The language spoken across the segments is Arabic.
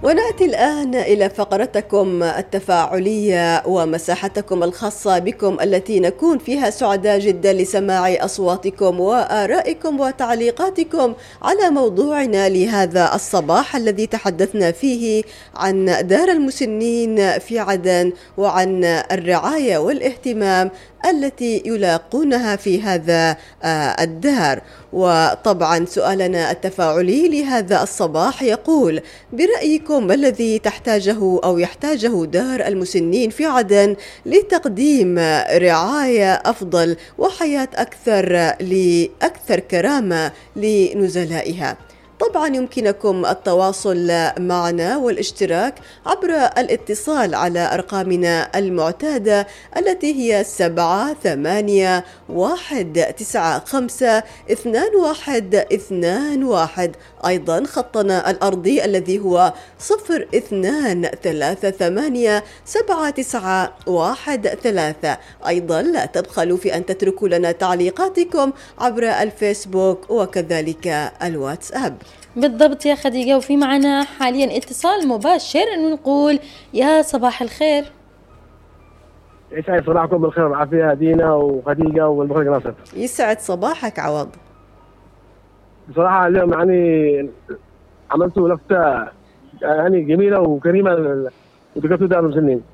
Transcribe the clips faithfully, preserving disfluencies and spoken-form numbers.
ونأتي الآن إلى فقرتكم التفاعلية ومساحتكم الخاصة بكم التي نكون فيها سعداء جدا لسماع أصواتكم وآرائكم وتعليقاتكم على موضوعنا لهذا الصباح الذي تحدثنا فيه عن دار المسنين في عدن وعن الرعاية والاهتمام التي يلاقونها في هذا الدار. وطبعا سؤالنا التفاعلي لهذا الصباح يقول: برأيكم ما الذي تحتاجه أو يحتاجه دار المسنين في عدن لتقديم رعاية أفضل وحياة أكثر لأكثر كرامة لنزلائها؟ طبعا يمكنكم التواصل معنا والاشتراك عبر الاتصال على أرقامنا المعتادة التي هي سبعة ثمانية واحد تسعة خمسة اثنان واحد اثنان واحد، أيضا خطنا الأرضي الذي هو صفر اثنان ثلاثة ثمانية سبعة تسعة واحد ثلاثة. أيضا لا تبخلوا في أن تتركوا لنا تعليقاتكم عبر الفيسبوك وكذلك الواتساب. بالضبط يا خديجة، وفي معنا حاليا اتصال مباشر ونقول يا صباح الخير. يسعد صباحكم بالخير والعافية دينا وخديجة والمخرج ناصر. يسعد صباحك عوض. بصراحة اليوم يعني عملتوا لفتة يعني جميلة وكريمة ودقتوا دار المسنين.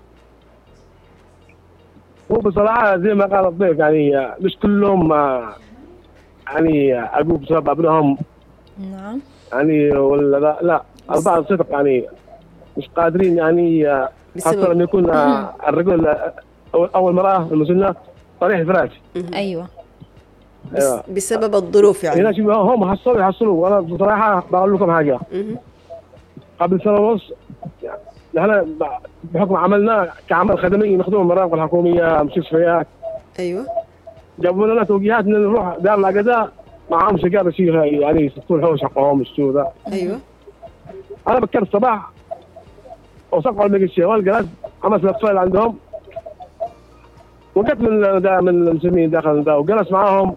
وبصراحة زي ما قال الضيف يعني مش كلهم يعني أبوه بسبب أبنائهم. نعم. يعني ولا لا, لا البعض صدق يعني مش قادرين يعني خاصة لما يكون الرجل أو المرأة المسنة طريح الفراش. أيوة. أيوة. بسبب الظروف يعني. هنا هم حصلوا يحصلوا. وأنا بصراحة بقول لكم حاجة. قبل سنة ونص نحن بحكم عملنا كعمل خدمي نخدم المرافق الحكومية مستشفيات. أيوة. جابوا لنا توجيهات إن نروح دار العقداء معاهم سجارة شيء يعني يسكتون الحوش حقهم السوء ذا. أيوة. أنا بكرت الصباح وصقوا المجلس الشغال جلس خمس الأطفال عندهم وقت من من المسلمين داخل ذا وجلس معاهم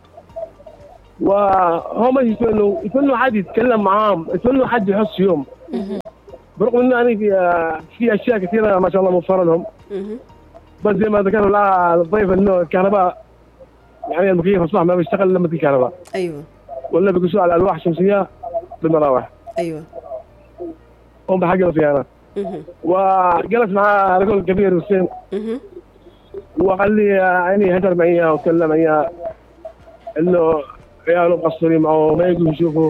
وهم يتمنوا يتمنوا حد يتكلم معاهم، يتمنوا حد يحس فيهم. برغم إنه يعني في في أشياء كثيرة ما شاء الله موفرة لهم. بس زي ما ذكروا لا الضيف إنه الكهرباء يعني المكيف أصبح ما بيشتغل لما في كهرباء. أيوة. ولا بيقصوا على الألواح الشمسية بالمراوح. أيوة. هم بحقنا فيها أنا. وجلس مع رجل كبير بالسن. وقال لي يعني هدر معي وكلم معي إنه عياله مقصرين معه ما يقدروا يشوفوا.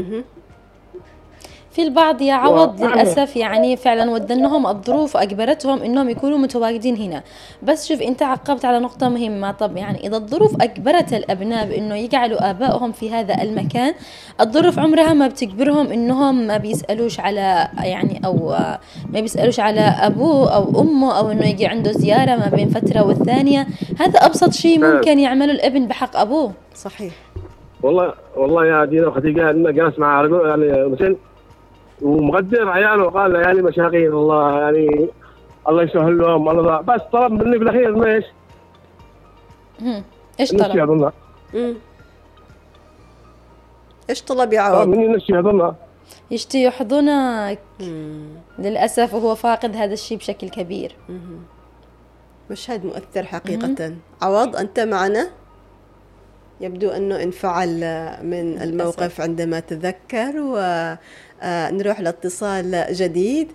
في البعض يا عوض للأسف يعني فعلا ودنهم الظروف أجبرتهم إنهم يكونوا متواجدين هنا. بس شوف أنت عقبت على نقطة مهمة. طب يعني إذا الظروف أجبرت الأبناء بإنه يجعلوا آبائهم في هذا المكان، الظروف عمرها ما بتجبرهم إنهم ما بيسألوش على يعني أو ما بيسألوش على أبوه أو أمه أو إنه يجي عنده زيارة ما بين فترة والثانية. هذا أبسط شيء ممكن يعمله الابن بحق أبوه. صحيح. والله والله يا دينا وخديجة إنه جالس مع رجل يعني مسن ومقدر عياله قال له يعني مشاغيل الله يعني الله يسهل لهم الله. بس طلب مني بالاخير انه ايش؟ ايش طلب؟ يحضنها. ايش طلب يا عوض؟ طلب مني نفسي يحضنها. يشتي يحضنك. للاسف وهو فاقد هذا الشيء بشكل كبير. مم. مشهد مؤثر حقيقة. مم. عوض أنت معنا؟ يبدو أنه انفعل من الموقف عندما تذكر، ونروح لاتصال جديد.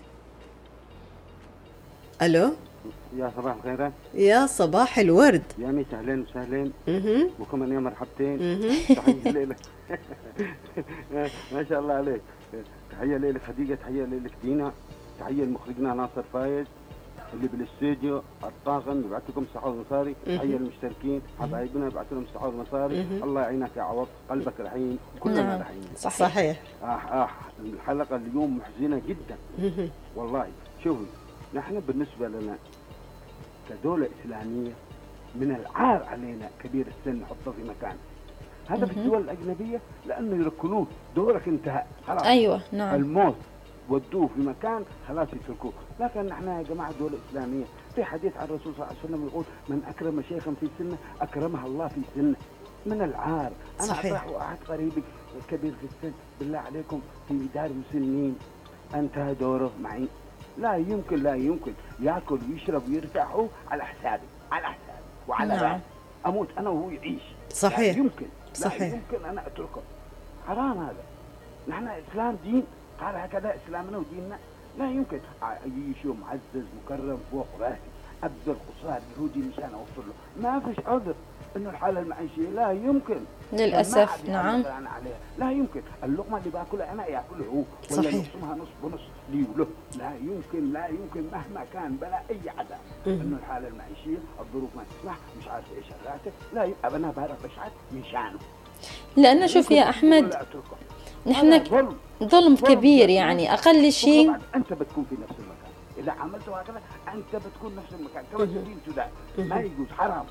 ألو. يا صباح الخير. يا صباح الورد. يا ميت أهلين وسهلين. وكمان يا مرحبتين. تحية ليلك. ما شاء الله عليك. تحية ليلك خديجة، تحية ليلك دينا، تحية لمخرجنا ناصر فايز اللي بالاستوديو، الطاقم يبعث لكم استعاض مصاري، تحية للمشتركين حبايبنا يبعث لهم استعاض مصاري. الله يعينك يا عوض، قلبك رحيم كلنا رحيم. صحيح. صحيح. آه آه الحلقة اليوم محزنة جدا. والله شوفي نحن بالنسبة لنا كدولة إسلامية من العار علينا كبير السن نحطه في مكان. هذا في الدول الأجنبية لأنه يركنوه دورك انتهى خلاص. أيوة نعم. الموت ودوه في مكان خلاص يتركوه. لكن نحن يا جماعة دولة إسلامية في حديث عن الرسول صلى الله عليه وسلم يقول من أكرم شيخا في سنه أكرمها الله في سنه. من العار. أنا أطرح أحد قريبي كبير في السن بالله عليكم في دار مسنين انتهى دوره معي. لا يمكن لا يمكن ياكل ويشرب ويرتاحوا على حسابي على حسابي وعلى نعم. بالي. اموت انا وهو يعيش. صحيح. لا يمكن صحيح. لا يمكن انا اتركه. حرام هذا. نحن اسلام دين، قال هكذا اسلامنا وديننا. لا يمكن يعيش معزز مكرم فوق راسي، ابذل قصار يهودي مشان اوصل له. ما فيش عذر انه الحاله المعيشيه لا يمكن للاسف. نعم. أنا عليها. لا يمكن اللقمه اللي باكلها انا ياكلها هو، ولا صحيح. نقسمها نص بنص لي وله. لا يمكن لا يمكن مهما كان بلا اي عذاب انه الحاله المعيشيه الظروف ما تسمح، مش عارف ايش الراتب. لا يمكن انا بعرف بشعر من شانه. لأن شوف يا أحمد نحن ظلم كبير، يعني أقل شيء أنت بتكون في نفس المكان. إذا عملت هكذا أنت بتكون نفس المكان كما تدين سودان. ما يجوز، حرام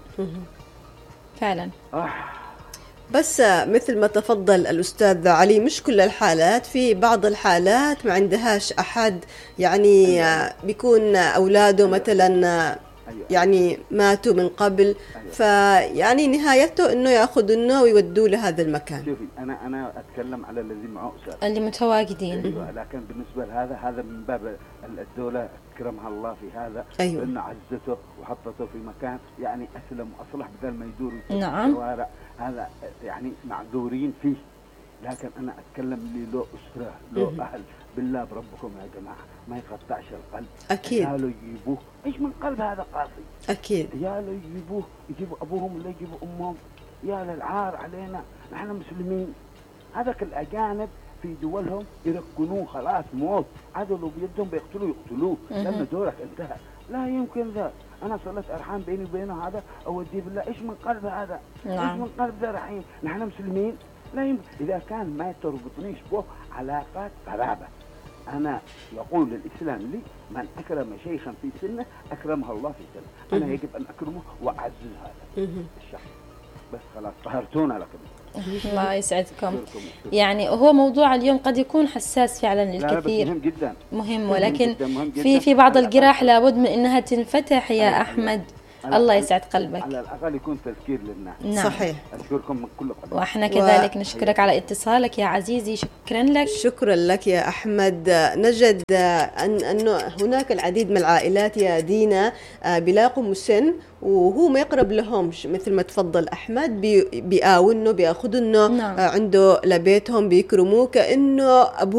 فعلا. آه. بس مثل ما تفضل الأستاذ علي، مش كل الحالات، في بعض الحالات ما عندهاش أحد، يعني بيكون أولاده مثلا يعني ماتوا من قبل، فيعني نهايته انه ياخذونه ويودوه لهذا المكان. شوفي انا انا اتكلم على الذي معه اسر اللي متواجدين. أيوة. لكن بالنسبه لهذا هذا من باب الدوله اكرمها الله في هذا. أيوة. انه عزته وحطته في مكان يعني اسلم واصلح بدل ما يدور نعم. الشوارع. هذا يعني معذورين فيه. لكن انا اتكلم لي له اسره له اهل، بالله بربكم يا جماعه ما يقطعش القلب. اكيد. يالو يجيبوه ايش من قلب هذا قاسي. اكيد. يالو يجيبوه يجيبوا ابوهم ولا يجيبوا امهم. يا للعار علينا نحن مسلمين. هذاك الاجانب في دولهم يركنوه خلاص موت، عادوا لو بيدهم بيقتلوا يقتلوه لما دورك انتهى. لا يمكن ذا. انا صلت ارحام بيني وبينه هذا اوديه بالله ايش من قلب هذا. نعم. ايش من قلب ذا رحيم. نحن مسلمين. لا يمكن. اذا كان ما تربطنيش به علاقات قرابه. أنا يقول الإسلام لي من أكرم شيخا في سنه أكرمها الله في سنه. أنا يجب أن أكرمه وأعزز هذا الشخص. بس خلاص طهرتونا لكم. الله يسعدكم. يعني هو موضوع اليوم قد يكون حساس فعلا للكثير. مهم جدا. مهم، ولكن مهم جداً مهم جداً. في في بعض الجراح لابد من أنها تنفتح يا أحمد. الله يسعد قلبك. على الأقل يكون تذكير للناس. نعم. صحيح. أشكركم من كل قلب. وإحنا كذلك و... نشكرك على اتصالك يا عزيزي. شكرا لك. شكرا لك يا أحمد. نجد أن أنه هناك العديد من العائلات يا دينا بيلاقوا مسن وهو ما يقرب لهمش، مثل ما تفضل أحمد، بي... بيقاونوا بياخذوا إنه نعم. عنده لبيتهم بيكرموه كأنه أبوه